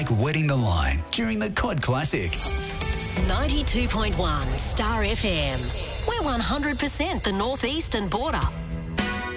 like wetting the line during the Cod Classic. 92.1 Star FM. We're 100% the northeastern border.